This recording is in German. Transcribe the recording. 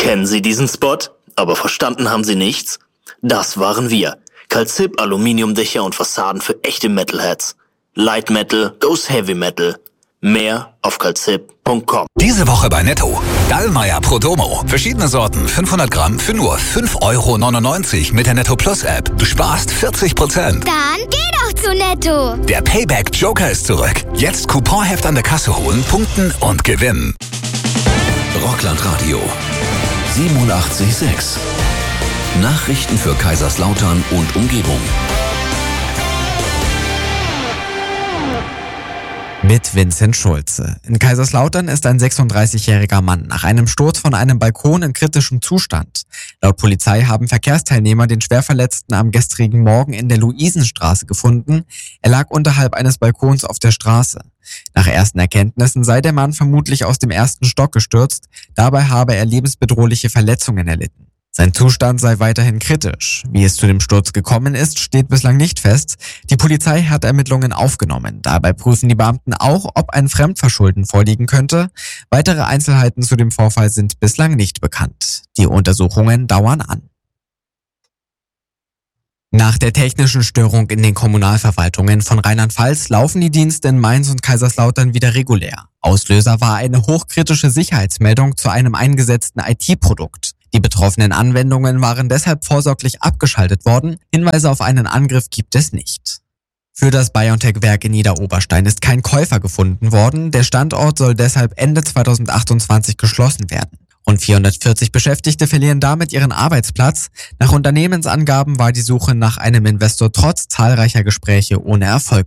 Kennen Sie diesen Spot? Aber verstanden haben Sie nichts? Das waren wir. Calzip, Aluminiumdächer und Fassaden für echte Metalheads. Light Metal goes Heavy Metal. Mehr auf calzip.com. Diese Woche bei Netto. Dallmayr Prodomo. Verschiedene Sorten, 500 Gramm für nur 5,99 € mit der Netto Plus App. Du sparst 40%. Dann geh doch zu Netto. Der Payback Joker ist zurück. Jetzt Couponheft an der Kasse holen, punkten und gewinnen. Rockland Radio 87,6. Nachrichten für Kaiserslautern und Umgebung. Mit Vincent Schulze. In Kaiserslautern ist ein 36-jähriger Mann nach einem Sturz von einem Balkon in kritischem Zustand. Laut Polizei haben Verkehrsteilnehmer den Schwerverletzten am gestrigen Morgen in der Luisenstraße gefunden. Er lag unterhalb eines Balkons auf der Straße. Nach ersten Erkenntnissen sei der Mann vermutlich aus dem ersten Stock gestürzt. Dabei habe er lebensbedrohliche Verletzungen erlitten. Sein Zustand sei weiterhin kritisch. Wie es zu dem Sturz gekommen ist, steht bislang nicht fest. Die Polizei hat Ermittlungen aufgenommen. Dabei prüfen die Beamten auch, ob ein Fremdverschulden vorliegen könnte. Weitere Einzelheiten zu dem Vorfall sind bislang nicht bekannt. Die Untersuchungen dauern an. Nach der technischen Störung in den Kommunalverwaltungen von Rheinland-Pfalz laufen die Dienste in Mainz und Kaiserslautern wieder regulär. Auslöser war eine hochkritische Sicherheitsmeldung zu einem eingesetzten IT-Produkt. Die betroffenen Anwendungen waren deshalb vorsorglich abgeschaltet worden. Hinweise auf einen Angriff gibt es nicht. Für das BioNTech-Werk in Niederoberstein ist kein Käufer gefunden worden. Der Standort soll deshalb Ende 2028 geschlossen werden. Rund 440 Beschäftigte verlieren damit ihren Arbeitsplatz. Nach Unternehmensangaben war die Suche nach einem Investor trotz zahlreicher Gespräche ohne Erfolg